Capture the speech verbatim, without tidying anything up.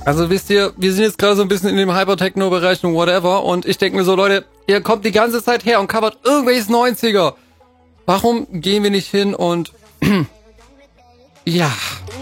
Also wisst ihr, wir sind jetzt gerade so ein bisschen in dem Hyper-Techno-Bereich und whatever und ich denke mir so, Leute, ihr kommt die ganze Zeit her und covert irgendwelches neunziger. Warum gehen wir nicht hin und ja...